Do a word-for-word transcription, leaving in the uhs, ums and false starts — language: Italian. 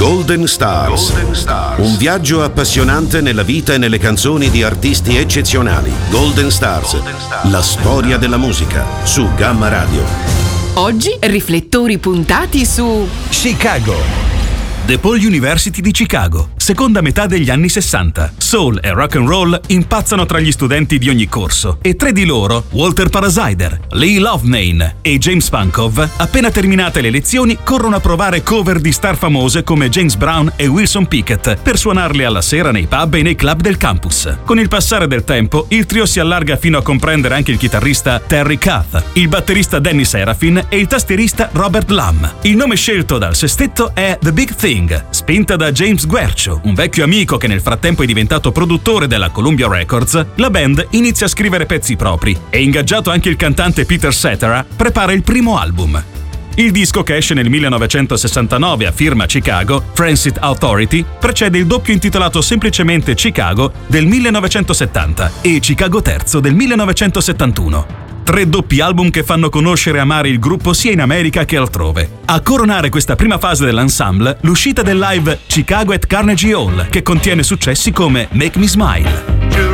Golden Stars. Golden Stars. Un viaggio appassionante nella vita e nelle canzoni di artisti eccezionali. Golden Stars. Golden Stars. La storia della musica su Gamma Radio. Oggi riflettori puntati su Chicago. DePaul University di Chicago, seconda metà degli anni sessanta. Soul e rock and roll impazzano tra gli studenti di ogni corso e tre di loro, Walter Parasider, Lee Loughnane e James Pankov, appena terminate le lezioni, corrono a provare cover di star famose come James Brown e Wilson Pickett per suonarle alla sera nei pub e nei club del campus. Con il passare del tempo, il trio si allarga fino a comprendere anche il chitarrista Terry Kath, il batterista Danny Serafin e il tastierista Robert Lamm. Il nome scelto dal sestetto è The Big Thing. Spinta da James Guercio, un vecchio amico che nel frattempo è diventato produttore della Columbia Records, la band inizia a scrivere pezzi propri e, ingaggiato anche il cantante Peter Cetera, prepara il primo album. Il disco, che esce nel millenovecentosessantanove a firma Chicago, Transit Authority, precede il doppio intitolato semplicemente Chicago del millenovecentosettanta e Chicago Terzo del millenovecentosettantuno. Tre doppi album che fanno conoscere e amare il gruppo sia in America che altrove. A coronare questa prima fase dell'ensemble, l'uscita del live Chicago at Carnegie Hall, che contiene successi come Make Me Smile.